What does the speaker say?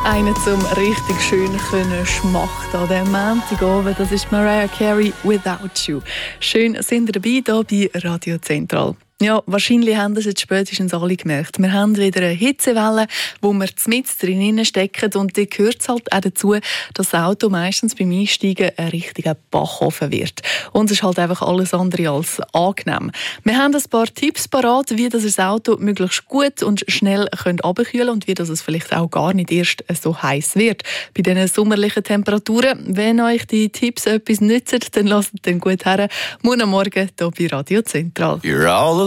Einen zum richtig schön schmachten an diesem Montagabend. Das ist Mariah Carey «Without You». Schön sind ihr dabei hier bei Radio Zentral. Ja, wahrscheinlich haben das jetzt spätestens alle gemerkt. Wir haben wieder eine Hitzewelle, wo wir mitten drin stecken. Und da gehört es halt auch dazu, dass das Auto meistens beim Einsteigen ein richtiger Backofen wird. Und es ist halt einfach alles andere als angenehm. Wir haben ein paar Tipps parat, wie das Auto möglichst gut und schnell runterkühlen könnt und wie das es vielleicht auch gar nicht erst so heiß wird. Bei diesen sommerlichen Temperaturen, wenn euch die Tipps etwas nützen, dann lasst den gut her. Morgen hier bei Radio Zentral.